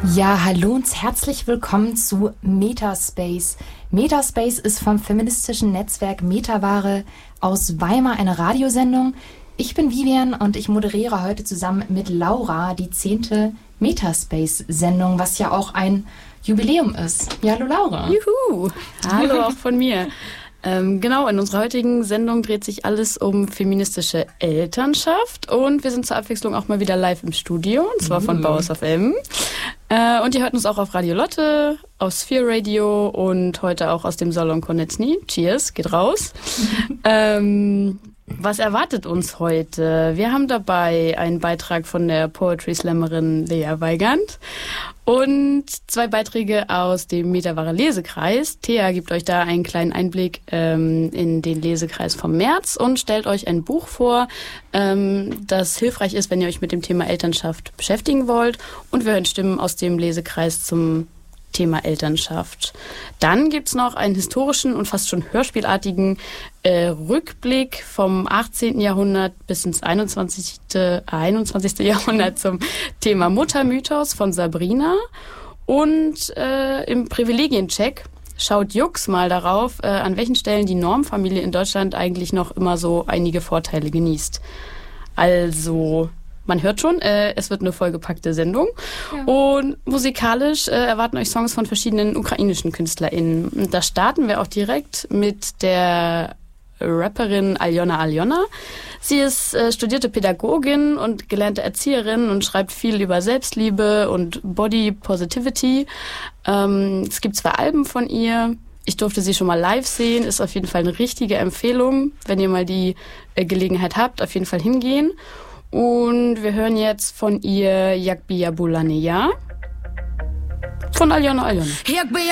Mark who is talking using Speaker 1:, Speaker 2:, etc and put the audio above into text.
Speaker 1: Ja, hallo und herzlich willkommen zu Metaspace. Metaspace ist vom feministischen Netzwerk Metaware aus Weimar eine Radiosendung. Ich bin Vivian und ich moderiere heute zusammen mit Laura die 10. Metaspace-Sendung, was ja auch ein Jubiläum ist. Ja, hallo Laura.
Speaker 2: Juhu! Hallo auch von mir. Genau, in unserer heutigen Sendung dreht sich alles um feministische Elternschaft und wir sind zur Abwechslung auch mal wieder live im Studio, und zwar von Bauhaus FM. Und ihr hört uns auch auf Radio Lotte, auf Sphere Radio und heute auch aus dem Salon Konecny. Cheers, geht raus. Was erwartet uns heute? Wir haben dabei einen Beitrag von der Poetry Slammerin Lea Weigand und 2 Beiträge aus dem Metaware Lesekreis. Thea gibt euch da einen kleinen Einblick in den Lesekreis vom März und stellt euch ein Buch vor, das hilfreich ist, wenn ihr euch mit dem Thema Elternschaft beschäftigen wollt. Und wir hören Stimmen aus dem Lesekreis zum Thema Elternschaft. Dann gibt's noch einen historischen und fast schon hörspielartigen Rückblick vom 18. Jahrhundert bis ins 21. Jahrhundert zum Thema Muttermythos von Sabrina. Und im Privilegiencheck schaut Jux mal darauf, an welchen Stellen die Normfamilie in Deutschland eigentlich noch immer so einige Vorteile genießt. Also, man hört schon, es wird eine vollgepackte Sendung. Ja. Und musikalisch erwarten euch Songs von verschiedenen ukrainischen KünstlerInnen. Und da starten wir auch direkt mit der Rapperin Aljona. Sie ist studierte Pädagogin und gelernte Erzieherin und schreibt viel über Selbstliebe und Body Positivity. Es gibt 2 Alben von ihr. Ich durfte sie schon mal live sehen. Ist auf jeden Fall eine richtige Empfehlung. Wenn ihr mal die Gelegenheit habt, auf jeden Fall hingehen. Und wir hören jetzt von ihr Yakbi Yabulaneya von Aljona.
Speaker 3: Якби